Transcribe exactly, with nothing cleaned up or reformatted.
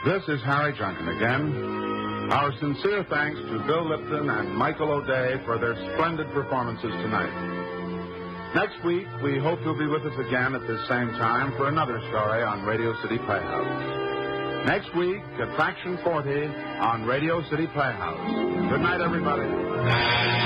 This is Harry Junkin again. Our sincere thanks to Bill Lipton and Michael O'Day for their splendid performances tonight. Next week, we hope you'll be with us again at this same time for another story on Radio City Playhouse. Next week, Attraction forty on Radio City Playhouse. Good night, everybody.